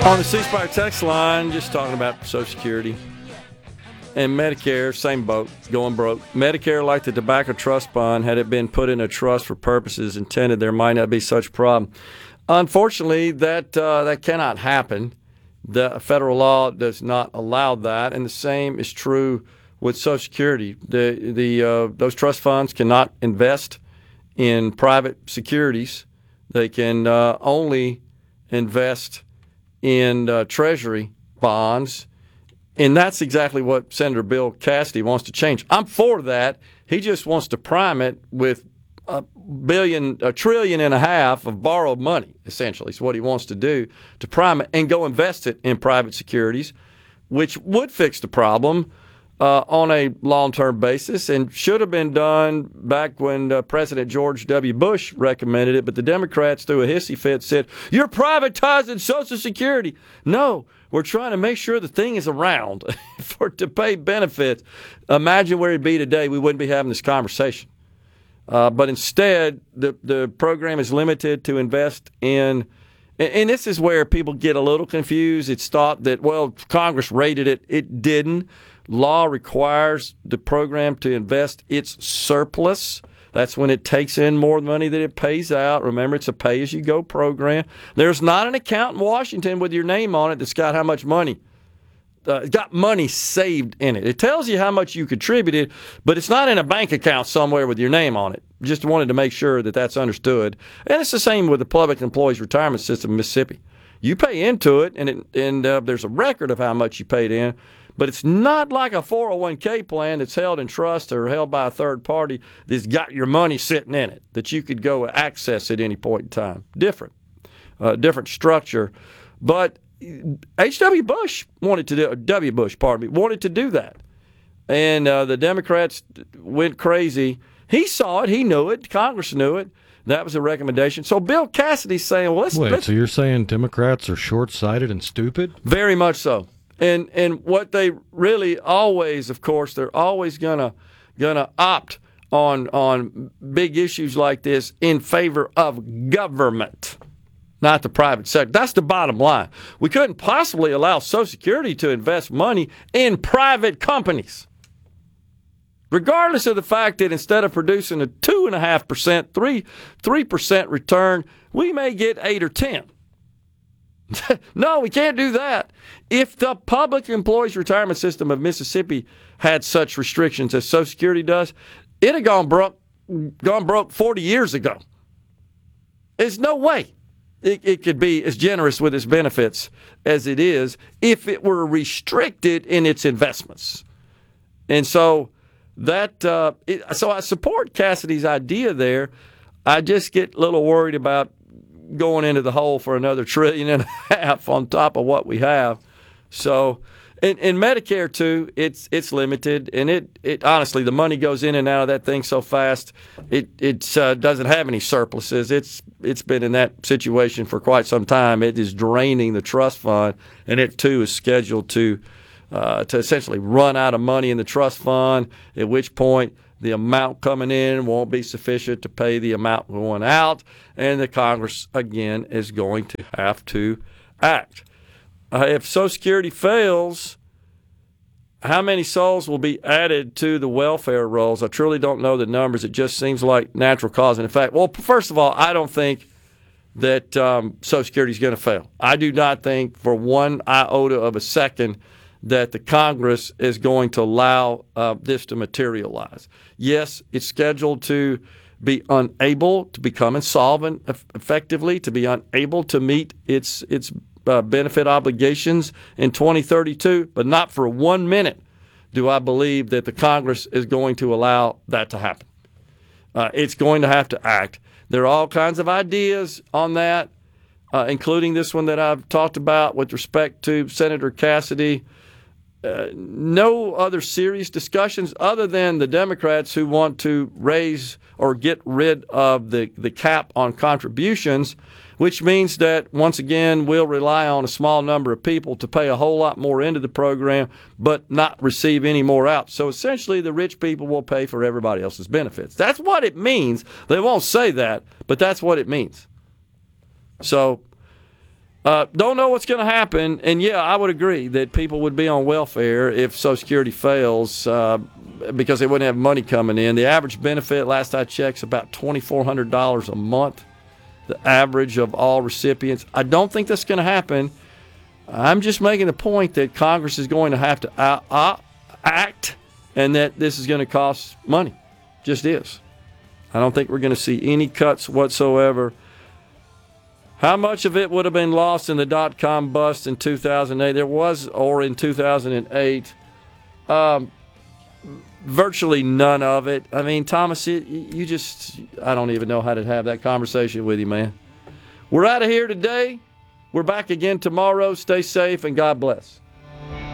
On the C Spire text line, just talking about Social Security and Medicare, same boat, going broke. Medicare, like the tobacco trust fund, had it been put in a trust for purposes intended, there might not be such problem. Unfortunately, that cannot happen. The federal law does not allow that, and the same is true with Social Security. Those trust funds cannot invest in private securities. They can only invest in Treasury bonds, and that's exactly what Senator Bill Cassidy wants to change. I'm for that. He just wants to prime it with $1.5 trillion of borrowed money, essentially, is what he wants to do, to prime it and go invest it in private securities, which would fix the problem on a long-term basis and should have been done back when President George W. Bush recommended it. But the Democrats, through a hissy fit, said, "You're privatizing Social Security." No, we're trying to make sure the thing is around to pay benefits. Imagine where it'd be today. We wouldn't be having this conversation. But instead, the program is limited to invest in, and this is where people get a little confused. It's thought that, well, Congress rated it. It didn't. Law requires the program to invest its surplus. That's when it takes in more money than it pays out. Remember, it's a pay-as-you-go program. There's not an account in Washington with your name on it that's got how much money. Got money saved in it. It tells you how much you contributed, but it's not in a bank account somewhere with your name on it. Just wanted to make sure that that's understood. And it's the same with the Public Employees Retirement System in Mississippi. You pay into it, and there's a record of how much you paid in, but it's not like a 401k plan that's held in trust or held by a third party that's got your money sitting in it, that you could go access at any point in time. Different structure. But W. Bush wanted to do that. And the Democrats went crazy. He saw it. He knew it. Congress knew it. That was a recommendation. So Bill Cassidy's saying, well, let's so you're saying Democrats are short-sighted and stupid? Very much so. And what they really always, of course, they're always gonna opt on big issues like this in favor of government, not the private sector. That's the bottom line. We couldn't possibly allow Social Security to invest money in private companies, regardless of the fact that instead of producing a 2.5%, 3% return, we may get 8 or 10. No, we can't do that. If the Public Employees Retirement System of Mississippi had such restrictions as Social Security does, it had gone broke 40 years ago. There's no way it could be as generous with its benefits as it is if it were restricted in its investments. And so so I support Cassidy's idea there. I just get a little worried about going into the hole for another $1.5 trillion on top of what we have. So, in Medicare too, it's limited, and it honestly, the money goes in and out of that thing so fast. It doesn't have any surpluses. It's been in that situation for quite some time. It is draining the trust fund, and it too is scheduled to essentially run out of money in the trust fund. At which point, the amount coming in won't be sufficient to pay the amount going out, and the Congress, again, is going to have to act. If Social Security fails, how many souls will be added to the welfare rolls? I truly don't know the numbers. It just seems like natural cause and effect. Well, first of all, I don't think that Social Security is going to fail. I do not think for one iota of a second that the Congress is going to allow this to materialize. Yes, it's scheduled to be unable to become insolvent effectively, to be unable to meet its benefit obligations in 2032, but not for 1 minute do I believe that the Congress is going to allow that to happen. It's going to have to act. There are all kinds of ideas on that, including this one that I've talked about with respect to Senator Cassidy. No other serious discussions other than the Democrats who want to raise or get rid of the cap on contributions, which means that, once again, we'll rely on a small number of people to pay a whole lot more into the program but not receive any more out. So essentially, the rich people will pay for everybody else's benefits. That's what it means. They won't say that, but that's what it means. So Don't know what's going to happen. And, yeah, I would agree that people would be on welfare if Social Security fails because they wouldn't have money coming in. The average benefit, last I checked, is about $2,400 a month, the average of all recipients. I don't think that's going to happen. I'm just making the point that Congress is going to have to act and that this is going to cost money. Just is. I don't think we're going to see any cuts whatsoever. How much of it would have been lost in the dot-com bust in 2008? There was, or in 2008, virtually none of it. I mean, Thomas, I don't even know how to have that conversation with you, man. We're out of here today. We're back again tomorrow. Stay safe and God bless.